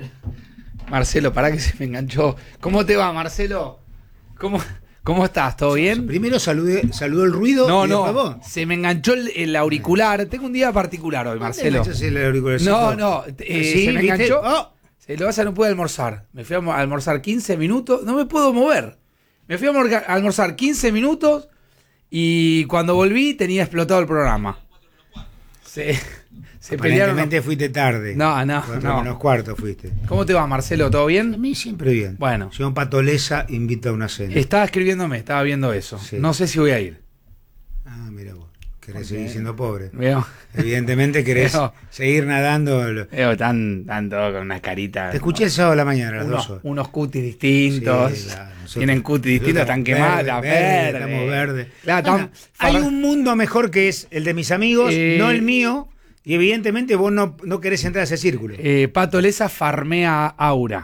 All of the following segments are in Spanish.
Marcelo, pará que se me enganchó. ¿Cómo te va, Marcelo? ¿Cómo estás? ¿Todo bien? Primero saludó el ruido. No, se me enganchó el auricular. Tengo un día particular hoy, Marcelo. El auricular? No, ¿Sí? se me ¿Viste? enganchó. Oh. Se lo pasa, no pude almorzar. Me fui a almorzar 15 minutos. No me puedo mover. Me fui a almorzar 15 minutos y cuando volví tenía explotado el programa. Se pelearon. Aparentemente fuiste tarde. No. 4:45 fuiste. ¿Cómo te va, Marcelo? ¿Todo A bien? mí siempre bien. Bueno. Señor Patolesa invita a una cena. Estaba escribiéndome, estaba viendo eso. Sí. No sé si voy a ir. Ah, mira vos. Querés seguir siendo pobre. Veo Evidentemente querés seguir nadando. tan todo con unas caritas. Te escuché el sábado a la mañana a las 2 horas. Unos cutis distintos. Sí, claro, Tienen cutis distintos, están quemadas, verdes. Estamos verdes. Claro, Bueno, hay un mundo mejor que es el de mis amigos, no el mío. Y evidentemente vos no querés entrar a ese círculo. Pato Lesa farmea Aura.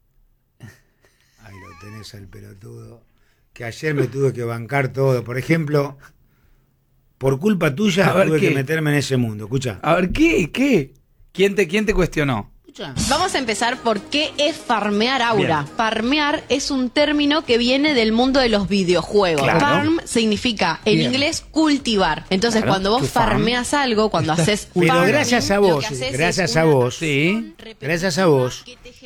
Ahí lo tenés al pelotudo. Que ayer me tuve que bancar todo. Por ejemplo, por culpa tuya tuve que meterme en ese mundo. Escucha. A ver, ¿qué? ¿Quién te cuestionó? Vamos a empezar por qué es farmear Aura. Bien. Farmear es un término que viene del mundo de los videojuegos. Claro. Farm significa, en Bien. inglés, cultivar. Entonces, Claro, cuando vos to farm. farmeas algo, cuando haces Pero farming, gracias a lo vos, que haces gracias es a una vos, Sí. gracias a vos,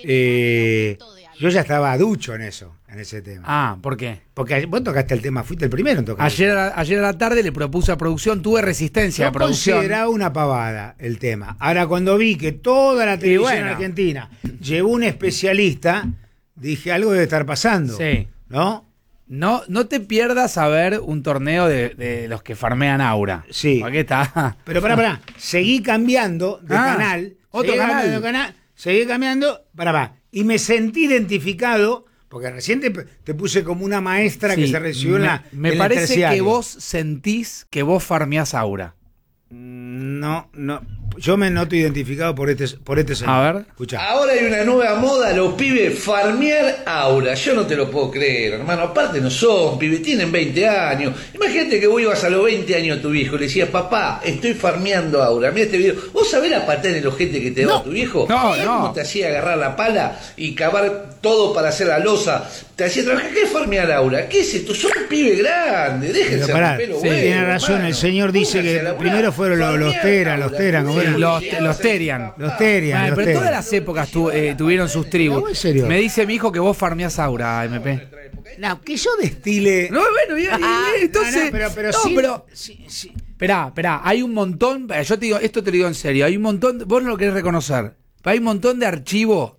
yo ya estaba ducho en eso, en ese tema. Ah, ¿por qué? Porque vos tocaste el tema, fuiste el primero en tocar. Ayer a la tarde le propuse a producción, tuve resistencia Yo a producción. consideraba una pavada el tema. Ahora, cuando vi que toda la televisión bueno. argentina llevó un especialista, dije, algo debe estar pasando. Sí. ¿No? No te pierdas a ver un torneo de los que farmean Aura. Sí. Porque está. Pero pará. Seguí cambiando de canal. Otro Seguí cambiando. Pará. Y me sentí identificado, porque recién te puse como una maestra que Sí, se recibió en la me en el parece terciario. que vos sentís que vos farmeás Aura. No. Yo me noto identificado por este señor. A ver. Escuchá. Ahora hay una nueva moda, los pibes farmear Aura. Yo no te lo puedo creer, hermano. Aparte no son pibes, tienen 20 años. Imagínate que vos ibas a los 20 años a tu viejo y le decías, papá, estoy farmeando Aura. Mira este video. ¿Vos sabés la patada en el ojete que te daba tu viejo? No. ¿Cómo te hacía agarrar la pala y cavar todo para hacer la losa? Te hacía trabajar. ¿Qué es farmear Aura? ¿Qué es esto? Son pibes grandes. Déjense Pero pará, romper los sí, huevos, tiene razón, hermano. el señor dice Pónganse que a laburar. primero fueron los Teran, Farmear ¿cómo Aura. eran? Los Terian. Los Terian. Bueno, los pero Terian. todas las épocas tuvieron sus tribus. No, en serio. Me dice mi hijo que vos farmeás Aura, MP. No, que yo destile. No, bueno, entonces. Sí. Esperá, hay un montón. Yo te digo, esto te lo digo en serio. Hay un montón. Vos no lo querés reconocer. Pero hay un montón de archivos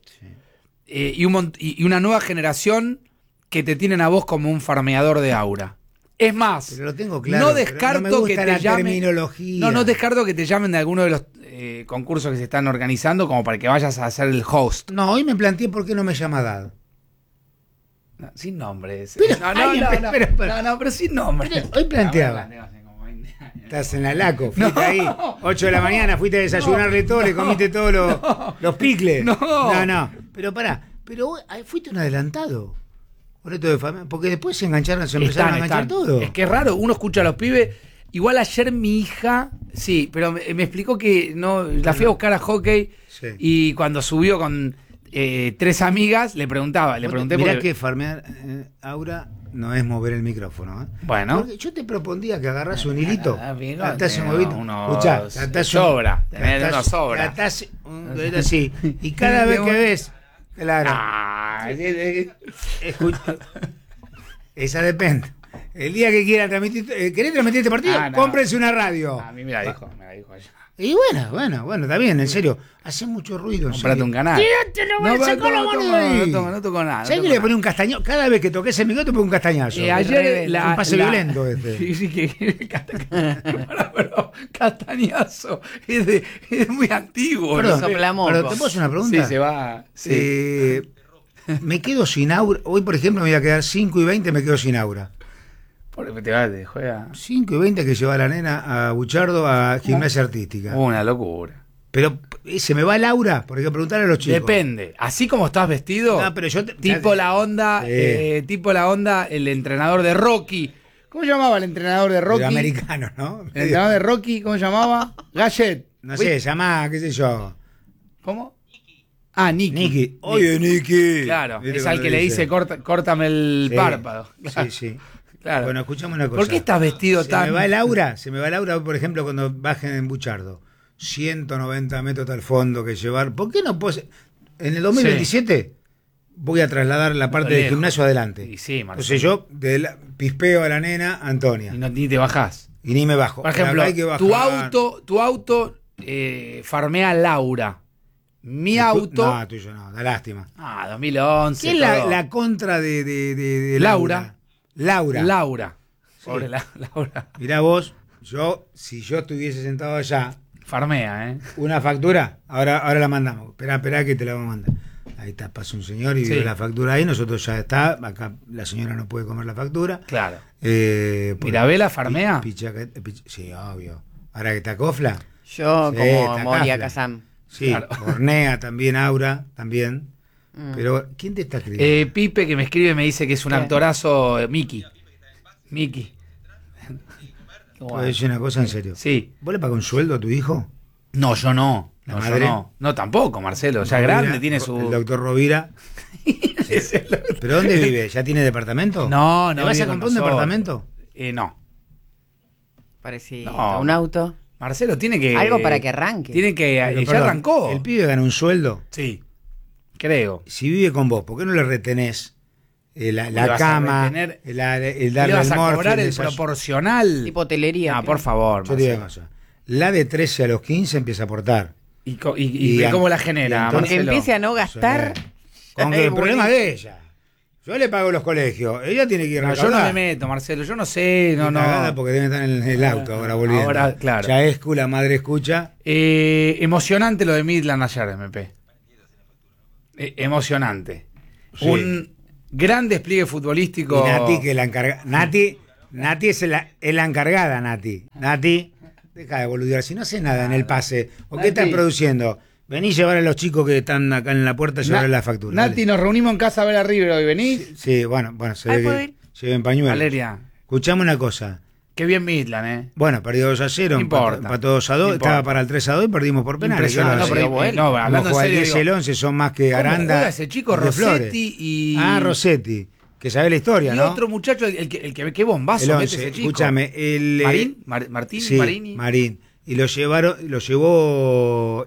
y una nueva generación que te tienen a vos como un farmeador de Aura. Es más, Pero lo tengo claro, no pero descarto no me gusta que te la llamen. terminología. No descarto que te llamen de alguno de los concursos que se están organizando como para que vayas a hacer el host. No, hoy me planteé por qué no me llama Dad. No, sin nombres. Pero, Pero sin nombres. Hoy planteaba. Estás en la Laco, fuiste ahí, 8 de la mañana, fuiste a desayunarle todo, le comiste todos los picles. No. Pero pará, fuiste un adelantado. Por esto de familia, porque después se empezaron a enganchar todo. Es que es raro, uno escucha a los pibes. Igual ayer mi hija, sí, pero me explicó que no la fui a buscar a hockey Sí. y cuando subió con 3 amigas le pregunté Mirá porque- que farmear Aura no es mover el micrófono. ¿Eh? Bueno. Porque yo te propondía que agarras un hilito, amigo, atás un tengo huevito, unos escuchá, atás sobra, tenés unos sobra. atás un huevito así, y cada vez que ves, claro, escucha, esa depende. El día que quieran transmitir, ¿querés transmitir este partido? Ah, no. Cómprense una radio. A mí me la dijo ella. Y bueno, está bien, en serio. Hace mucho ruido. en Comprate serio. un canal. Sacó la mano de ahí. No toco nada. ¿Sabés que le ponía un castañazo? Cada vez que toqué ese micrófono te pongo un castañazo. Ayer un pase violento este. Sí, que pero castañazo es muy antiguo. Perdón, ¿no? Soplamos. pero ¿te puedo hacer una pregunta? Sí, se va. Sí. Me quedo sin aura. Hoy, por ejemplo, me voy a quedar 5:20, me quedo sin aura. Porque te juega. 5:20 que lleva a la nena a Buchardo a gimnasia artística. Una locura. Pero se me va el aura, porque hay que preguntarle a los chicos. Depende. Así como estás vestido, No, pero yo tipo la onda, el entrenador de Rocky. ¿Cómo llamaba el entrenador de Rocky? El americano, ¿no? El entrenador de Rocky, ¿cómo llamaba? Gallet. No sé, llamá, qué sé yo. ¿Cómo? Ah, Nicky. Oye, Nicky. Claro, ¿Viste es al cuando que le dice córtame el Sí, párpado. Claro. Sí. Claro. Bueno, escuchame una cosa. ¿Por qué estás vestido tan...? Se me va el aura, por ejemplo, cuando bajen en Buchardo. 190 metros hasta el fondo que llevar. ¿Por qué no puedo? En el 2027 voy a trasladar la parte del gimnasio adelante. Y sí, Marcelo. Entonces yo pispeo a la nena Antonia. Y ni te bajás. Y ni me bajo. Por ejemplo, Acá hay que tu bajar. auto farmea a Laura. Mi auto... No, tuyo no, da lástima. 2011. ¿Qué es la contra de Laura? Laura. Sí. Pobre Laura. Mirá vos, si yo estuviese sentado allá, Farmea, ¿eh? una factura, ahora la mandamos. Esperá que te la vamos a mandar. Ahí está, pasa un señor y vio la factura ahí, nosotros ya está, acá la señora no puede comer la factura. Claro. ¿Mirabela farmea? Sí, obvio. Ahora que está Cofla. Yo Sí, como está Moria Cafla. Kazam. Sí, Claro. Hornea también, Aura también. Pero, ¿quién te está escribiendo? Pipe que me escribe y me dice que es un ¿Qué? actorazo, Miki. ¿Puedo decir una cosa en serio? Sí. ¿Vos le pagás un sueldo a tu hijo? No, yo no. ¿La No, yo madre? no. No, tampoco, Marcelo. Ya Rovira, grande, tiene su... El doctor Rovira. ¿Pero dónde vive? ¿Ya tiene departamento? No, ¿Le vas vive a con comprar un nosotros. departamento? No. Parecido. No. Un auto. Marcelo tiene que... Algo para que arranque. Tiene que... Pero, ya perdón, arrancó. El pibe gana un sueldo. Sí. Creo. Si vive con vos, ¿por qué no le retenés Le la vas a cama, retener- el Le darle vas el a morfio, cobrar el desayuno? proporcional. Tipo hotelería. por favor, Yo te digo Marcelo. una cosa. La de 13 a los 15 empieza a aportar. ¿Y Y cómo la y genera, entonces- Que Marcelo? empiece a no gastar. Con que el problema de ella. Yo le pago los colegios. Ella tiene que ir a No, yo no me meto, Marcelo. Yo no sé. No. Porque deben estar en el auto ahora volviendo. Ahora, claro. Ya Escu, la madre escucha. Emocionante lo de Midland ayer, MP. Emocionante. Sí. Un gran despliegue futbolístico. Y Nati, que es la encargada. Nati es la encargada, Nati. Nati, deja de boludear. Si no hace nada en el pase, ¿o qué Nati. estás produciendo? Vení a llevar a los chicos que están acá en la puerta a llevarle la factura. Nati, dale. nos reunimos en casa a ver a River hoy. ¿Venís? Sí, bueno, se Ahí ve puedo que ir. lleven pañuelos. Valeria. Escuchame una cosa. Qué bien Midland, Bueno, perdió 2-0, No importa. empató 2-2, No estaba importa. para el 3-2 y perdimos por penales. Impresionante. ¿Qué No, lo pero, hace? no, hablando en Como juega el serio, 10 y el digo, 11 son más que ¿cómo Aranda. juega ese chico de Flores? Rossetti y... Rossetti, que sabe la historia, Y ¿no? otro muchacho, el que qué bombazo El mete 11, ese chico. escúchame, ¿Marín? ¿Martín? Sí, ¿Marini? Marín. Y lo llevó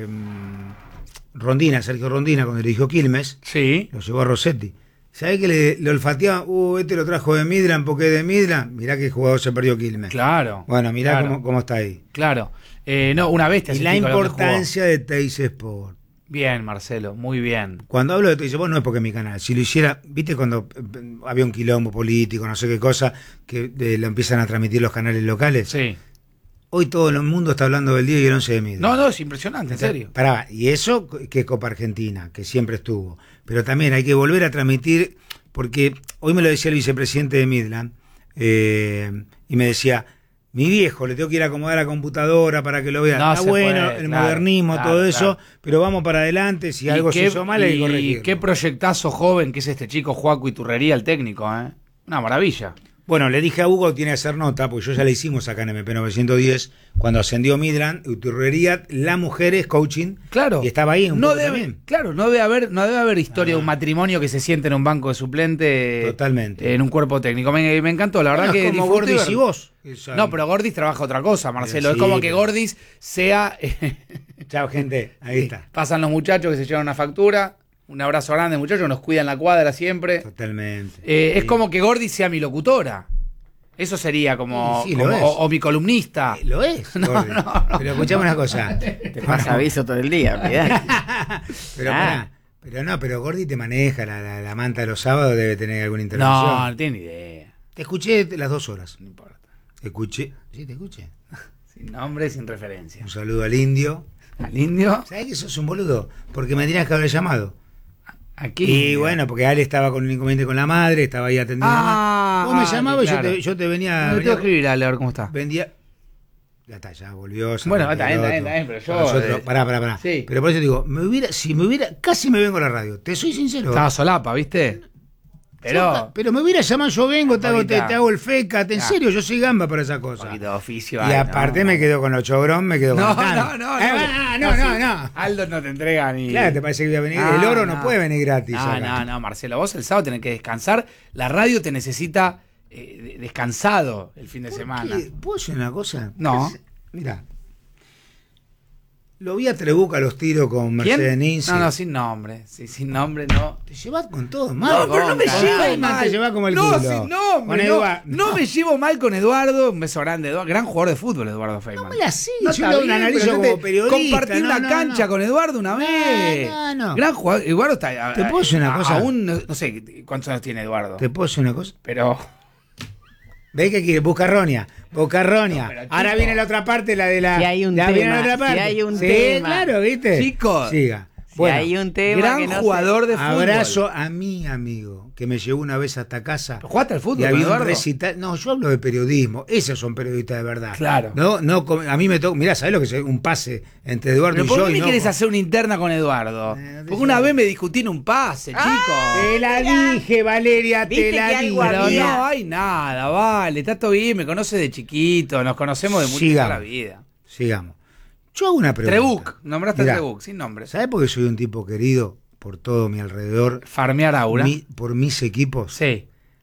Rondina, Sergio Rondina, cuando dirigió Quilmes, Sí. lo llevó a Rossetti. ¿Sabés que le olfateaba? Este lo trajo de Midland, porque es de Midland. Mirá que jugador se perdió Quilmes. Claro. Bueno, mirá claro. cómo está ahí. Claro. No, una bestia. Y ese la chico, donde importancia de Teis Sport. jugó. Bien, Marcelo, muy bien. Cuando hablo de Teis Sport no es porque es mi canal. Si lo hiciera, viste cuando había un quilombo político, no sé qué cosa, que lo empiezan a transmitir los canales locales. Sí. Hoy todo el mundo está hablando del 10 y el 11 de Midland. No, es impresionante, en serio. Pará, y eso que Copa Argentina, que siempre estuvo. Pero también hay que volver a transmitir, porque hoy me lo decía el vicepresidente de Midland, y me decía, mi viejo, le tengo que ir a acomodar la computadora para que lo vea. No Está se bueno, puede, el claro, modernismo, claro, todo eso, claro. pero vamos para adelante, si algo se hizo mal hay que corregirlo. qué proyectazo joven que es este chico Juaco Iturrería, el técnico, ¿eh? Una maravilla. Bueno, le dije a Hugo que tiene que hacer nota, porque yo ya la hicimos acá en MP 910, cuando ascendió Midland, Iturrería, la mujer es coaching, Claro. y estaba ahí un no poco debe, también. Claro, no debe haber historia de un matrimonio que se siente en un banco de suplente. Totalmente. En un cuerpo técnico. Me encantó, la verdad Bueno, que es como disfruté Gordis ver- y vos. No, pero Gordis trabaja otra cosa, Marcelo. Sí, es como que pero- Gordis sea. Chao, gente. Ahí está. Pasan los muchachos que se llevan una factura. Un abrazo grande, muchachos, nos cuidan la cuadra siempre. Totalmente. Es Sí. como que Gordis sea mi locutora. Eso sería como. Sí, lo como- es. o mi columnista. Lo es. Gordi. Pero escuchame una cosa. Te pasa aviso todo el día, olvidate. Pero Ah. pará. Pero Gordi te maneja la manta de los sábados, debe tener alguna intervención. No tiene ni idea. Te escuché las 2 horas. No importa. Te escuché. Sí, te escuché. Sin nombre, sin referencia. Un saludo al indio. ¿Al indio? ¿Sabés que sos un boludo? Porque me tenías que haber llamado. Aquí. Y bueno, porque Ale estaba con un inconveniente con la madre, estaba ahí atendiendo a la madre. Vos me llamabas claro. y yo te venía. No, le tengo que escribir a ver cómo está. vendía. Ya está, ya volvió. se Bueno, rompió está el bien, otro. pero yo, Para nosotros- pará. sí. Pero por eso digo, casi me vengo a la radio. Te soy sincero. Estaba solapa, ¿viste? Pero me hubiera llamado, yo vengo, te hago el FECAT, en Ah. serio, yo soy gamba para esa Un cosa. poquito de oficio. Y ahí, aparte ¿no? me quedo con los chobrón, me quedo con No, los tanos. no. Aldo no te entrega ni. Claro, te parece que voy a venir. El oro no puede venir gratis. acá. No, Marcelo, vos el sábado tenés que descansar. La radio te necesita descansado el fin de semana. ¿Puedo decir una cosa? No. Mira. Lo vi a Trebuca a los tiros con Mercedes Ninzi. No, sin nombre. Sí, sin nombre, no. Te llevas con todo, No, pero no me Con llevo Feynman mal. te llevas como el no, culo. sin nombre. Con No, Eduardo. no me llevo mal con Eduardo. Un beso grande, Eduardo. Gran jugador de fútbol, Eduardo Feynman. No me la sigas, No, yo está lo bien, analizo pero yo como periodista. compartí una cancha con Eduardo una vez. No. Gran jugador. Eduardo está. ¿Te puedo decir una cosa? Aún no sé cuántos años tiene Eduardo. ¿Te puedo decir una cosa? Pero. ¿Ves que quiere? Buscarronia. No, pero, Ahora chico. viene la otra parte, la de la. Si hay un la viene la tema, otra parte. si hay un sí, tema. claro, ¿viste? Chicos. Siga. Si hay un tema Gran que no jugador de fútbol. Abrazo a mi amigo que me llevó una vez hasta casa. ¿Jugaste al fútbol, y había un Eduardo? recital. No, yo hablo de periodismo. Esos son periodistas de verdad. Claro. A mí me toca. Mirá, ¿sabés lo que es un pase entre Eduardo ¿Pero y por yo? qué me y no- quieres hacer una interna con Eduardo? Porque una vez me discutí en un pase, chico. Te la dije, Valeria, ¿Viste te la que dije. algo Pero había? no hay nada, vale, está todo bien, me conoce de chiquito, nos conocemos de mucho toda Sigamos. la vida. Sigamos. Yo hago una pregunta. Trebuc, nombraste Mirá, a Trebuc, sin nombre. ¿Sabés por qué soy un tipo querido por todo mi alrededor? Farmear Aura. Por mis equipos. Sí.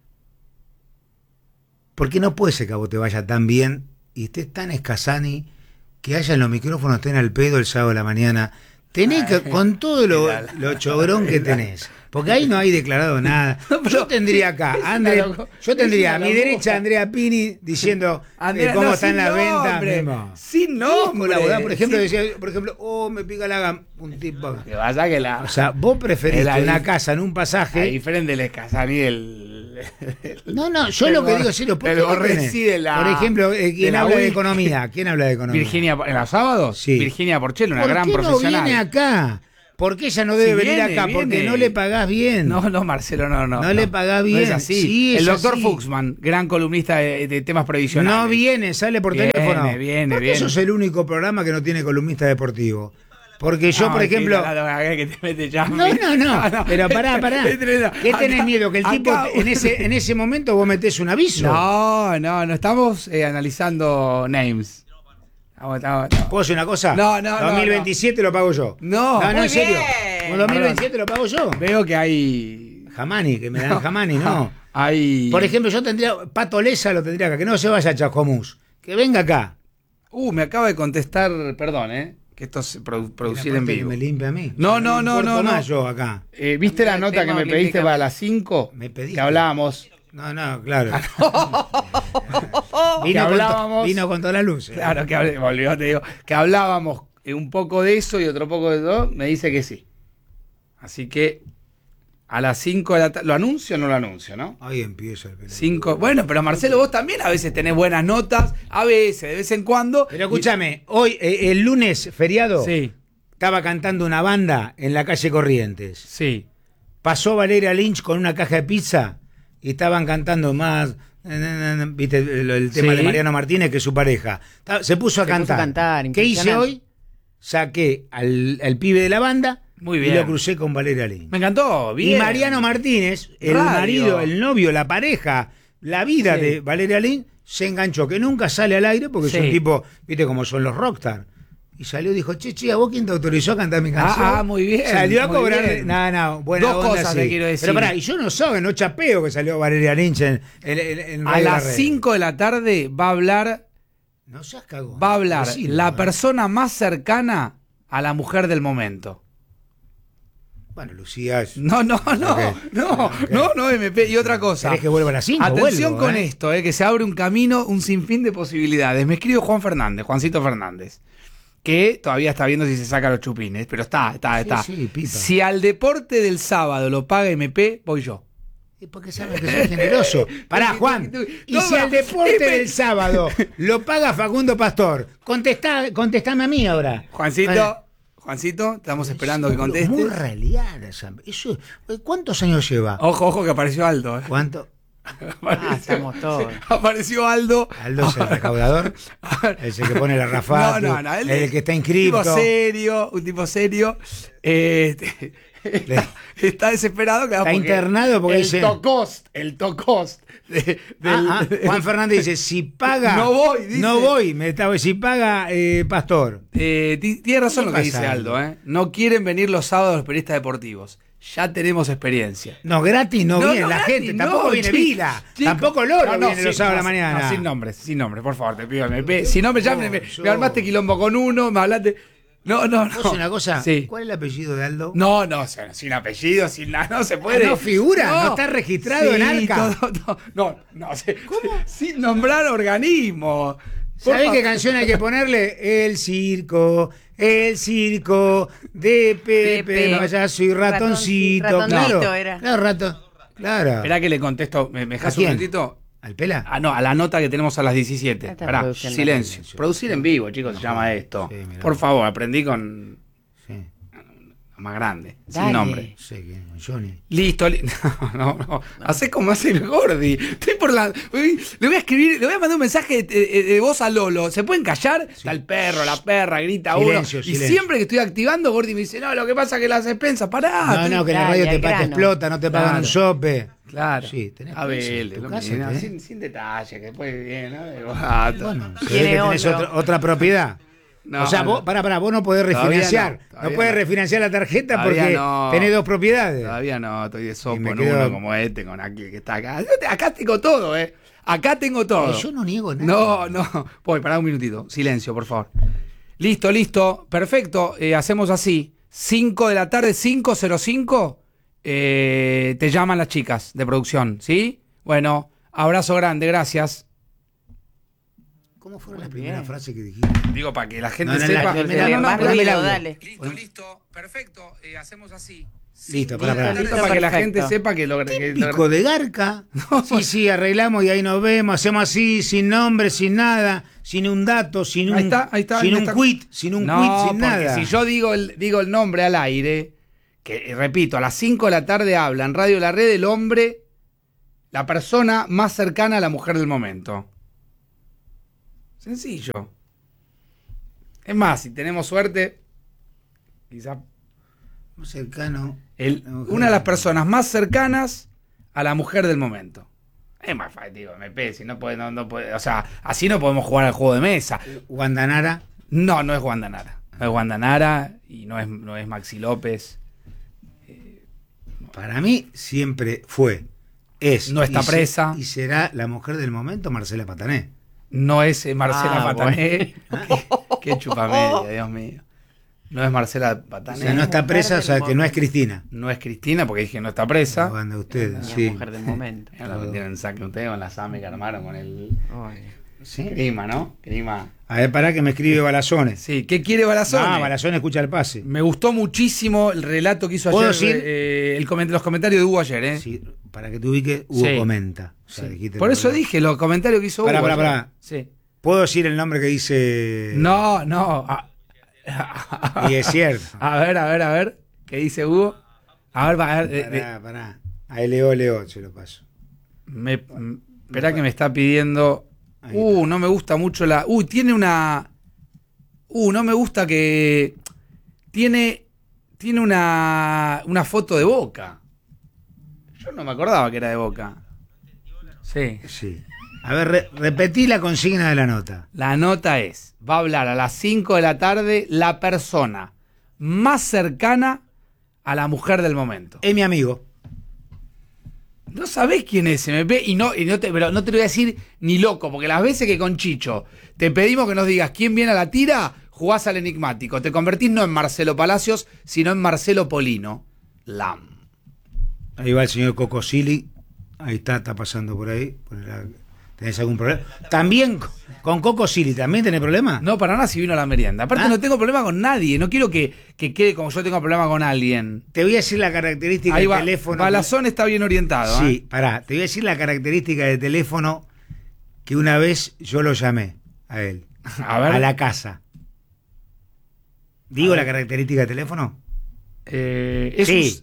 Porque no puede ser que a vos te vaya tan bien y estés tan escasani que haya en los micrófonos, estén al pedo el sábado de la mañana. Tenés que, con todo lo chobrón que tenés. Porque ahí no hay declarado nada. Yo tendría acá, yo tendría a mi derecha Andrea Pini diciendo Andrea, cómo no, están sin las ventas. nombre. Memo. Sin nombre. Colaborar, por ejemplo, Sí. decía, me pica la gamba. Un tipo. Que vaya que la. O sea, vos preferís El que una ahí- casa en un A pasaje. diferente del Casani del. No, yo lo que digo es serio. ¿por qué Pero no tenés? reside la. Por ejemplo, de ¿quién la habla de UI? economía? ¿Quién habla de economía? Virginia, ¿en los sábados? Sí. Virginia Porchelo, una ¿Por gran qué profesional. no viene acá? ¿Por qué ella no debe Si venir viene, acá? Porque viene. no le pagás bien. No, Marcelo, no. No le pagás bien. No es así. Sí, es el doctor así. Fuchsman, gran columnista de temas previsionales. No viene, sale por Viene, teléfono. viene, ¿Por qué viene. sos el único programa que no tiene columnista deportivo? Porque yo, por ejemplo... Que te mete ya. No. Pero pará. ¿Qué tenés miedo? Que el tipo acá- en ese momento vos metés un aviso. No estamos analizando names. Estamos. ¿Puedo decir una cosa? No. 2027 lo pago yo. No. en Muy serio. bien. Con 2027 lo pago yo. Veo que hay. Jamani, que me dan Jamani, no. Hay. Por ejemplo, yo tendría... Pato Lesa lo tendría acá. Que no se vaya a Chascomús. Que venga acá. Me acaba de contestar, perdón, que esto es producir en Aparte que vivo. me limpia a mí. No. importo más yo acá. ¿Viste la nota que me pediste para las 5? Me pediste. Que hablábamos. No, claro. Que hablábamos. Vino con todas las luces. Claro, volvió, te digo. Que hablábamos un poco de eso y otro poco de todo. Me dice que sí. Así que a las 5 de la tarde. ¿Lo anuncio o no lo anuncio, no? Ahí empieza el pelotudo. 5. Bueno, pero Marcelo, vos también a veces tenés buenas notas. A veces, de vez en cuando. Pero escúchame, hoy, el lunes feriado, Sí, estaba cantando una banda en la calle Corrientes. sí. Pasó Valeria Lynch con una caja de pizza y estaban cantando más. ¿Viste el tema Sí. de Mariano Martínez, que es su pareja? Se puso a cantar. ¿Qué hice impresionante. hoy? Saqué al pibe de la banda Muy y bien. lo crucé con Valeria Lynch. Me encantó. Bien. Y Mariano Martínez, el Radio. marido, el novio, la pareja, la vida Sí. de Valeria Lynch, se enganchó, que nunca sale al aire porque Sí. es un tipo, viste como son los rockstar. Y salió y dijo, che, ¿a vos quién te autorizó a cantar mi canción? muy bien. Salió a muy cobrar. bien. No, buena Dos onda, cosas sí. te quiero decir. Pero pará, y yo no soy, no chapeo que salió Valeria Lynch en A Radio La las Red. 5 de la tarde va a hablar No seas cagón. Va a hablar Decilo, la ¿no? persona más cercana a la mujer del momento. Bueno, Lucía es... No, Ok. no, MP. Y otra cosa. ¿Querés que vuelva a las 5? Atención con esto, que se abre un camino, un sinfín de posibilidades. Me escribe Juancito Fernández, que todavía está viendo si se saca los chupines, pero está. Sí, pipa. Si al deporte del sábado lo paga MP, voy yo. Es porque sabes que soy generoso. Pará, Juan. Y No, si al deporte MP. del sábado lo paga Facundo Pastor, contestame a mí ahora. Juancito, estamos esperando que contestes. Muy reliada esa. Eso, ¿cuántos años lleva? Ojo, que apareció Aldo. ¿Cuánto? Estamos todos. Apareció Aldo. Aldo es el recaudador, es el que pone la rafata, No, él el que está inscrito. Un tipo serio. está desesperado. Está internado porque dice... El tocost. Juan Fernández dice, si paga... No voy, dice. No voy, si paga Pastor. Tiene razón lo que dice pasa, Aldo. No quieren venir los sábados los periodistas deportivos. Ya tenemos experiencia. No, gratis no viene la gratis, gente. Tampoco viene chicos, Vila. Tampoco Loro viene los sábados de la mañana. No, sin nombres, por favor, te pido. Si no me armaste quilombo con uno, me hablaste... No. ¿Vos una cosa? Sí. ¿Cuál es el apellido de Aldo? No, sin apellido, sin nada, no se puede. No figura, no está registrado en Arca. ¿Cómo? Sin nombrar organismo. ¿Sabés qué canción hay que ponerle? El circo de Pepe, payaso y ratoncito. Ratoncito Claro, era. claro, Claro. Esperá que le contesto. ¿Me dejas un momentito? ¿Al Pela? No, a la nota que tenemos a las 17. Esta Pará, producción silencio. Producir en vivo, chicos, se llama esto. Sí, mirá. Por favor, aprendí con Sí, más grande, Dale. sin nombre. sé que Johnny. Listo. No. Hacé como hace el Gordi. Estoy por la. Le voy a escribir, le voy a mandar un mensaje de voz a Lolo. ¿Se pueden callar? Está el perro, la perra, grita Silencio, uno. silencio. Y siempre que estoy activando, Gordi me dice, no, lo que pasa es que las expensas, pará. No, que en la Dale, radio te al grano. explota, no te pagan Claro. un sope. Claro. Sí, tenés a ver, tu casa, sin detalle, que después viene, ¿no? De gato. Bueno, se ve Tiene que tenés otro. otra propiedad. No, o sea, no. vos no podés Todavía refinanciar. no, No podés refinanciar la tarjeta Todavía porque no. tenés dos propiedades. Todavía no, estoy de sopo Y me en quedo- uno como con aquel que está acá. Acá tengo todo, Acá tengo todo. Yo no niego nada. No. Voy, pará un minutito. Silencio, por favor. Listo. Perfecto. Hacemos así. 5 de la tarde, 5:05. Te llaman las chicas de producción, ¿sí? Bueno, abrazo grande, gracias. ¿Cómo fueron las Muy primeras bien. frases que dijiste? Digo, para que la gente No, sepa. Más poneme el ruido, audio. dale. Listo. Perfecto. Hacemos así. Listo, pará. Listo, para que la Perfecto. gente sepa que lo Pico de Garca. Sí, arreglamos y ahí nos vemos. Hacemos así, sin nombre, sin nada, sin un dato, sin un, Ahí está, sin ahí un está. quit, sin un No, quit, sin porque nada. si yo digo el nombre al aire, que repito, a las 5 de la tarde habla en Radio La Red el hombre, la persona más cercana a la mujer del momento. Sencillo. Es más, si tenemos suerte, quizá Más cercano. una de las personas más cercanas a la mujer del momento. Es más fácil, digo, MP, si no puede, no puede, o sea, así no podemos jugar al juego de mesa. Guandanara. No es Guandanara. No es Guandanara y no es Maxi López. Para mí siempre fue, es. No está y presa. Y será la mujer del momento, Marcela Patané. No es Marcela Ah, Patané. Qué chupamedia, Dios mío. No es Marcela O Patané. sea, no está presa, o sea, que no es Cristina. No es Cristina, porque dije no está presa. No anda ustedes, La sí. mujer del momento. Ya la metieron en saque ustedes con la SAME que armaron con el Ay. ¿Sí? Grima, ¿no? Grima. A ver, pará que me escribe Balazones. Sí, ¿qué quiere Balazón? Ah, Balazones escucha el pase. Me gustó muchísimo el relato que hizo ¿Puedo ayer. decir? Los comentarios de Hugo ayer, ¿eh? Sí, para que te ubiques, Hugo Sí. comenta. O sea, Sí. dijiste Por la eso verdad. dije los comentarios que hizo Pará, Hugo. pará, ayer. pará. Sí. ¿Puedo decir el nombre que dice? No. Y es cierto. A ver. ¿Qué dice Hugo? A ver. Pará. A Leo se lo paso. Esperá que me está pidiendo. Ahí está. No me gusta mucho la. Tiene una. No me gusta que. Tiene una foto de Boca. Yo no me acordaba que era de Boca. Sí. Sí. A ver, repetí la consigna de la nota. La nota es: va a hablar a las 5 de la tarde la persona más cercana a la mujer del momento. Es mi amigo. No sabés quién es MP pero no te lo voy a decir ni loco, porque las veces que con Chicho te pedimos que nos digas quién viene a la tira, jugás al enigmático. Te convertís no en Marcelo Palacios, sino en Marcelo Polino. Lam. Ahí va el señor Cocosili. Ahí está pasando por ahí. ¿Tenés algún problema? También con Cocosili, ¿también tenés problema? No, para nada si vino a la merienda. Aparte no tengo problema con nadie. No quiero que quede como yo tengo problema con alguien. Te voy a decir la característica Ahí del va. teléfono. Balazón está bien orientado. Sí, pará. Te voy a decir la característica del teléfono que una vez yo lo llamé a él. A ver. A la casa. ¿Digo la característica del teléfono? Es Sí.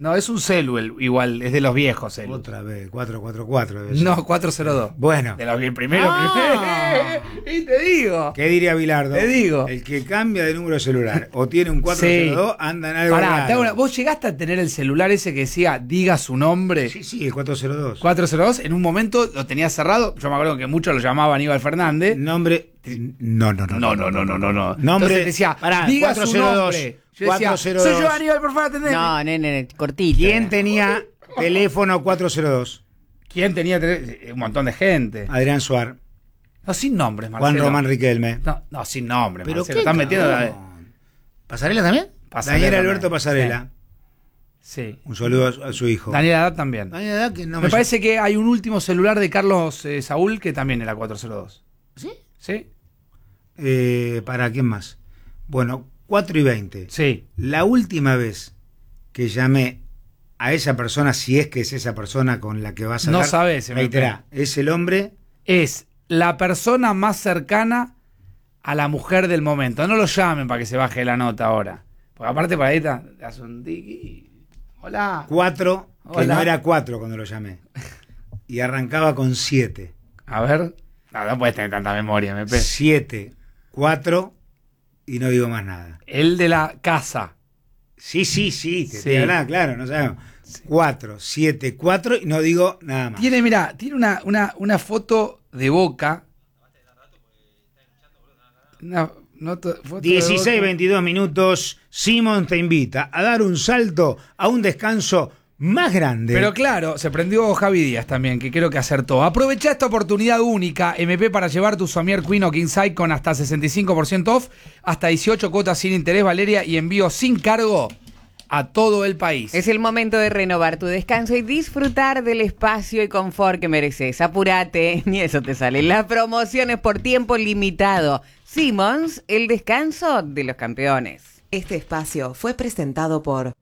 No, es un celu igual, es de los viejos celu. Otra vez, 444. debe ser. No, 402. Bueno. De los primero. Y te digo. ¿Qué diría Bilardo? Te digo. El que cambia de número celular o tiene un 402 anda en algo Pará, raro. ¿vos llegaste a tener el celular ese que decía diga su nombre? Sí, el 402. 402, en un momento lo tenía cerrado. Yo me acuerdo que muchos lo llamaban Aníbal Fernández. Nombre. No. No. Nombre. Entonces decía, Pará, diga 402. su nombre. Yo decía, 402. soy yo Aníbal, por favor, atendeme. No, nene, cortito. ¿Quién tenía teléfono 402? ¿Quién tenía un montón de gente? Adrián Suar. No, sin nombres, Marcelo. Juan Román Riquelme. No, sin nombres, ¿Pero Marcelo. qué? Están metiendo ¿Pasarela también? Pasarela Daniel también. Alberto Pasarela. Sí. Un saludo a su hijo. Daniel Haddad también. Daniel Haddad, que no Me parece que hay un último celular de Carlos Saúl que también era 402. ¿Sí? ¿Sí? ¿Para quién más? Bueno, 4:20. Sí. La última vez que llamé a esa persona, si es que es esa persona con la que vas a hablar, No sabes, reiterá, es el hombre. Es la persona más cercana a la mujer del momento. No lo llamen para que se baje la nota ahora. Porque aparte por ahí te hace un tiki. Hola. 4, que Hola. no era 4 cuando lo llamé. Y arrancaba con 7. A ver. No puedes tener tanta memoria, MP. 7, 4 y no digo más nada. El de la casa. Sí, te Sí. estoy hablando, claro, no sabemos. 4, 7, 4 y no digo nada más. Tiene, mira, tiene una foto de Boca. Foto 16, de Boca. 22 minutos. Simón te invita a dar un salto a un descanso más grande. Pero claro, se prendió Javi Díaz también, que creo que acertó. Aprovecha esta oportunidad única, MP, para llevar tu Somier Queen o King Size con hasta 65% off, hasta 18 cuotas sin interés, Valeria, y envío sin cargo a todo el país. Es el momento de renovar tu descanso y disfrutar del espacio y confort que mereces. Apúrate, ni eso te sale. Las promociones por tiempo limitado. Simmons, el descanso de los campeones. Este espacio fue presentado por